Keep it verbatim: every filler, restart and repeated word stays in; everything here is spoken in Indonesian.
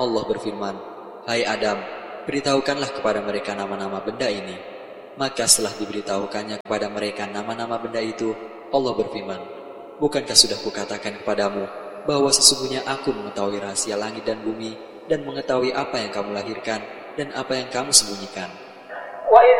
Allah berfirman, "Hai Adam, beritahukanlah kepada mereka nama-nama benda ini." Maka setelah diberitahukannya kepada mereka nama-nama benda itu, Allah berfirman, "Bukankah sudah kukatakan kepadamu bahwa sesungguhnya aku mengetahui rahasia langit dan bumi dan mengetahui apa yang kamu lahirkan dan apa yang kamu sembunyikan?"